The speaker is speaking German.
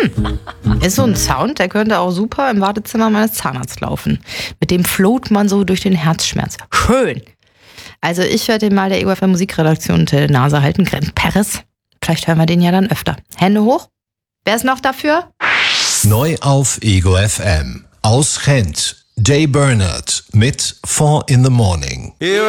Ist so ein Sound, der könnte auch super im Wartezimmer meines Zahnarztes laufen. Mit dem float man so durch den Herzschmerz. Schön. Also ich werde den mal der EOFM Musikredaktion unter die Nase halten. Grant Paris. Vielleicht hören wir den ja dann öfter. Hände hoch. Wer ist noch dafür? Neu auf Ego FM. Aus Gent. Jay Bernard mit 4 in the Morning.